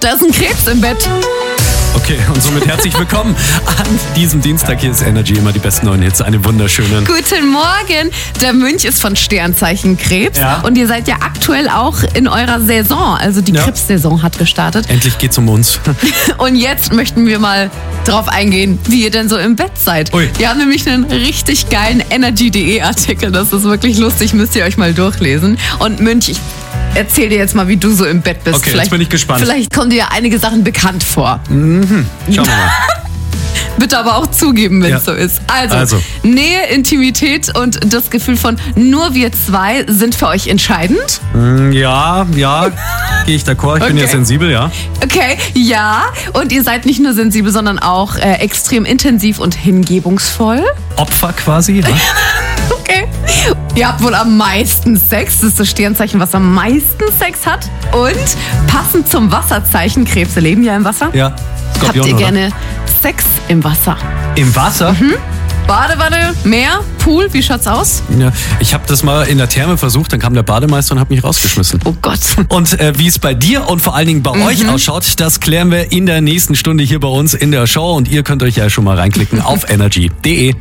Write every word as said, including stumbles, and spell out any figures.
Da ist ein Krebs im Bett. Okay, und somit herzlich willkommen an diesem Dienstag. Hier ist Energy, immer die besten neuen Hits. Eine wunderschöne. Guten Morgen. Der Mönch ist von Sternzeichen Krebs. Ja. Und ihr seid ja aktuell auch in eurer Saison. Also die Ja. Krebssaison hat gestartet. Endlich geht's um uns. Und jetzt möchten wir mal drauf eingehen, wie ihr denn so im Bett seid. Ui. Wir haben nämlich einen richtig geilen Energy Punkt de Artikel. Das ist wirklich lustig, müsst ihr euch mal durchlesen. Und Mönch, ich erzähl dir jetzt mal, wie du so im Bett bist. Okay, vielleicht, jetzt bin ich gespannt. Vielleicht kommen dir ja einige Sachen bekannt vor. Mhm. Schauen wir mal. Bitte aber auch zugeben, wenn Ja. es so ist. Also, Also. Nähe, Intimität und das Gefühl von nur wir zwei sind für euch entscheidend. Mm, Ja, ja, gehe ich d'accord. Ich bin Okay. ja sensibel, ja. Okay, ja. Und ihr seid nicht nur sensibel, sondern auch äh, extrem intensiv und hingebungsvoll. Opfer quasi. Ja? Okay. Ihr habt wohl am meisten Sex. Das ist das Sternzeichen, was am meisten Sex hat. Und passend zum Wasserzeichen, Krebse leben ja im Wasser. Ja. Habt Skorpion, ihr oder? gerne Sex im Wasser? Im Wasser? Badewanne, Meer, Pool, wie schaut's aus? Ja. Ich habe das mal in der Therme versucht, dann kam der Bademeister und hat mich rausgeschmissen. Oh Gott. Und äh, wie es bei dir und vor allen Dingen bei euch ausschaut, das klären wir in der nächsten Stunde hier bei uns in der Show. Und ihr könnt euch ja schon mal reinklicken auf energy punkt de.